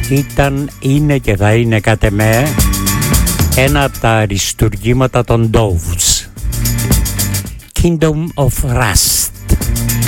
ήταν, είναι και θα είναι κατ' εμέ ένα από τα αριστουργήματα των Doves. Kingdom of Rust.